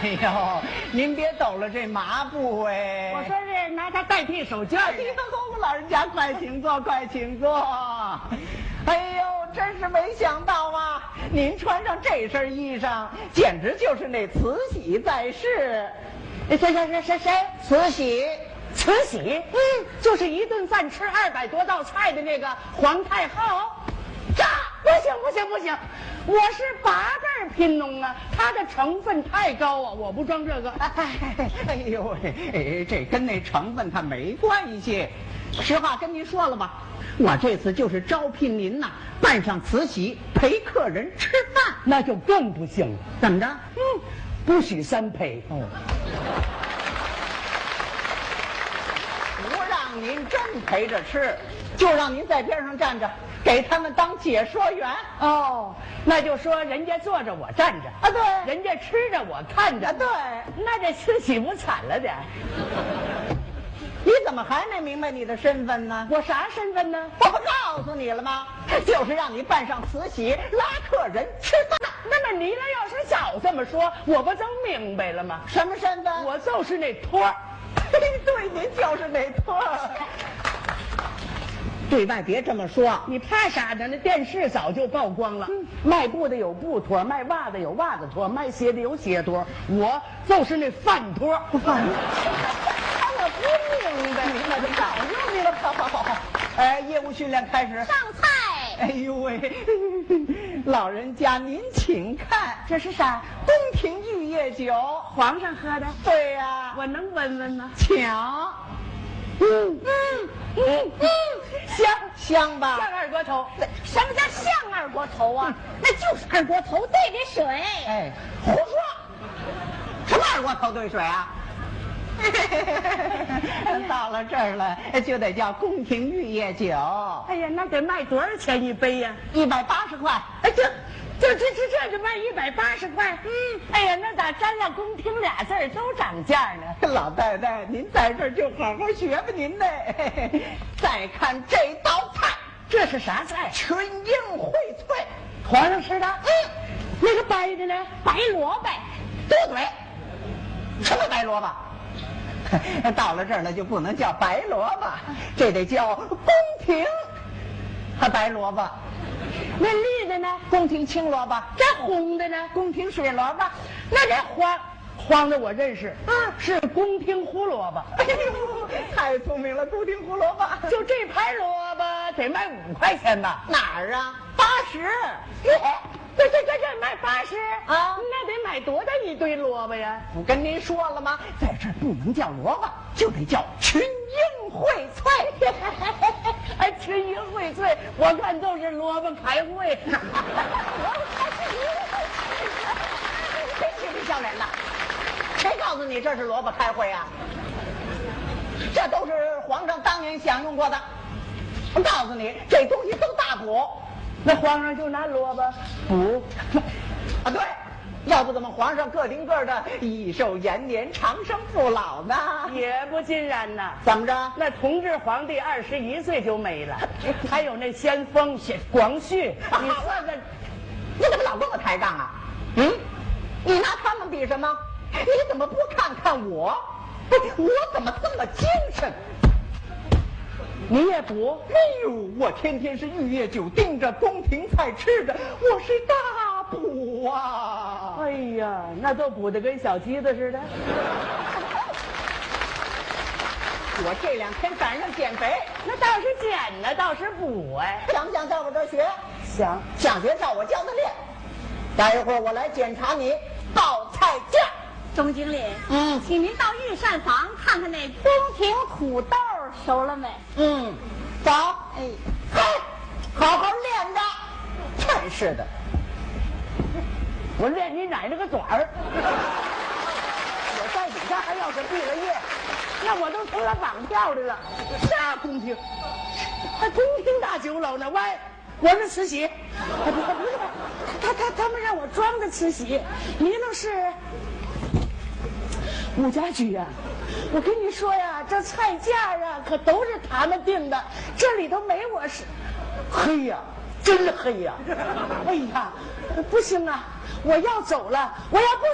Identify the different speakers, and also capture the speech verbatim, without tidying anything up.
Speaker 1: 哎呦，您别抖了这麻布哎！
Speaker 2: 我说是拿它代替手绢。哎
Speaker 1: 呦，老人家快请坐，快请坐。哎呦，真是没想到啊！您穿上这身衣裳，简直就是那慈禧在世。
Speaker 2: 谁谁谁谁谁？
Speaker 1: 慈禧。
Speaker 2: 慈禧，嗯，就是一顿饭吃二百多道菜的那个皇太后。这不行不行不行，我是八辈贫农啊，它的成分太高啊，我不装这个。
Speaker 1: 哎哎呦喂，哎，这跟那成分它没关系。实话跟您说了吧，我这次就是招聘您呐、啊，扮上慈禧陪客人吃饭，
Speaker 2: 那就更不行了。
Speaker 1: 怎么着？
Speaker 2: 嗯，不许三陪。
Speaker 1: 哦。您真陪着吃，就让您在边上站着，给他们当解说员。
Speaker 2: 哦，那就说人家坐着我站着
Speaker 1: 啊，对，
Speaker 2: 人家吃着我看着，
Speaker 1: 啊，对，
Speaker 2: 那这慈禧不惨了点？
Speaker 1: 你怎么还没明白你的身份呢？
Speaker 2: 我啥身份呢？
Speaker 1: 我不告诉你了吗？就是让你扮上慈禧拉客人吃饭。
Speaker 2: 那么你呢？要是早这么说，我不都明白了吗？
Speaker 1: 什么身份？
Speaker 2: 我就是那托儿。
Speaker 1: 对，您就是那托儿。对外别这么说，
Speaker 2: 你怕啥呢？那电视早就曝光了。嗯、卖布的有布托，卖袜子有袜子托，卖鞋的有鞋托，我就是那饭托。
Speaker 1: 饭托，我不明白，明白就早就明白。好好好好，哎，业务训练开始，
Speaker 3: 上菜。
Speaker 1: 哎呦喂，老人家您请看，
Speaker 2: 这是啥？
Speaker 1: 宫廷玉液酒，
Speaker 2: 皇上喝的。
Speaker 1: 对呀、啊，
Speaker 2: 我能闻闻吗？
Speaker 1: 抢。
Speaker 2: 嗯嗯嗯嗯，香
Speaker 1: 香吧？
Speaker 2: 像二锅头。
Speaker 3: 什么叫像二锅头啊？那就是二锅头兑的水。
Speaker 1: 哎，胡说！什么二锅头兑水啊？到了这儿了，就得叫宫廷玉液酒。
Speaker 2: 哎呀，那得卖多少钱一杯呀？
Speaker 1: 一百八十块。
Speaker 2: 哎，这这这这这就卖一百八十块。嗯，哎呀，那咋沾了宫廷俩字儿都涨价呢？
Speaker 1: 老太太，您在这儿就好好学吧您的。再看这道菜，
Speaker 2: 这是啥菜？
Speaker 1: 群英荟萃，
Speaker 2: 皇上吃的。
Speaker 1: 嗯，
Speaker 2: 那个白的呢？
Speaker 3: 白萝卜。
Speaker 1: 多嘴。什么白萝卜？到了这儿了就不能叫白萝卜，这得叫宫廷白萝卜。
Speaker 2: 那绿的呢？
Speaker 1: 宫廷青萝卜。
Speaker 2: 这红的呢？
Speaker 1: 宫廷水萝卜。
Speaker 2: 那这黄黄的我认识，嗯，是宫廷胡萝卜。
Speaker 1: 哎呦，太聪明了，宫廷胡萝卜。
Speaker 2: 就这盘萝卜得卖五块钱吧？
Speaker 1: 哪儿啊？八十。
Speaker 2: 这这这这卖八十
Speaker 1: 啊？
Speaker 2: 那得买多大一堆萝卜呀？
Speaker 1: 我跟您说了吗？在这儿不能叫萝卜，就得叫群英荟萃。
Speaker 2: 哎，群英荟萃，我看都是萝卜开会。
Speaker 1: 谁气你笑脸的？谁告诉你这是萝卜开会啊？这都是皇上当年享用过的。我告诉你，这东西都大补。
Speaker 2: 那皇上就拿萝卜补
Speaker 1: 啊？对，要不怎么皇上个顶个的益寿延年、长生不老呢？
Speaker 2: 也不尽然呐。
Speaker 1: 怎么着？
Speaker 2: 那同治皇帝二十一岁就没了，还有那先锋广旭，你算算，
Speaker 1: 你怎么老跟我抬杠啊？嗯，你拿他们比什么？你怎么不看看我？我怎么这么精神？
Speaker 2: 你也补？
Speaker 1: 哎呦，我天天是玉液酒盯着，宫廷菜吃着，我是大补啊！
Speaker 2: 哎呀，那都补得跟小鸡子似的。
Speaker 1: 我这两天赶上减肥，
Speaker 2: 那倒是减呢，倒是补哎。
Speaker 1: 想不想在我这儿学？
Speaker 2: 想。
Speaker 1: 想学照我教的练。待一会儿我来检查你报菜价。
Speaker 3: 总经理，
Speaker 1: 嗯，
Speaker 3: 请您到御膳房看看那宫廷土豆熟了没？
Speaker 1: 嗯，走。
Speaker 3: 哎，
Speaker 1: 嘿，好好练着。真是的，
Speaker 2: 我练你奶奶个短儿！我在底下还要是毕了业，那我都成了绑票的了。啥宫廷？还宫廷大酒楼呢？喂，我是慈禧。不不不是，他他他们让我装的慈禧，你那是。武家驹呀、啊，我跟你说呀，这菜价啊可都是他们定的，这里头没我是。黑呀，真黑呀！哎呀，不行啊，我要走了，我要不。